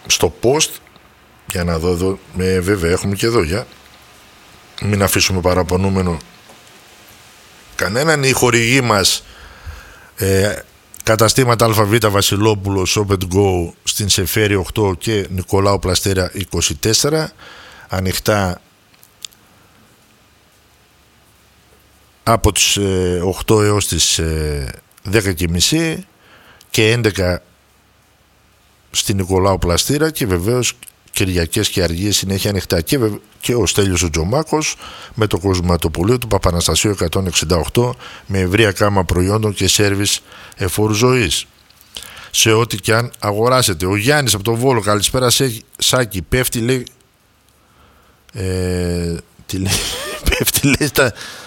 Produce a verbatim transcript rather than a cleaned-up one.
στο post, για να δω εδώ, ε, βέβαια έχουμε και εδώ, για μην αφήσουμε παραπονούμενο κανέναν. Οι χορηγοί μας, ε, καταστήματα ΑΒ Βασιλόπουλος, Shop and Go στην Σεφέρη οκτώ και Νικολάου Πλαστέρα είκοσι τέσσερα, ανοιχτά από τις ε, οκτώ έως τις ε, δέκα και μισή και έντεκα στην Νικολάου Πλαστήρα, και βεβαίως Κυριακές και Αργίες συνέχεια ανοιχτά. Και, βε... και ο Στέλιος ο Τζομάκος με το κοσματοπολείο του Παπαναστασίου εκατόν εξήντα οκτώ με ευρεία γάμα προϊόντων και σέρβις εφόρου ζωής. Σε ό,τι και αν αγοράσετε. Ο Γιάννης από το Βόλο, καλησπέρα σε Σάκη. Πέφτει λέει. Ε... Τι λέει, πέφτει λέει στα,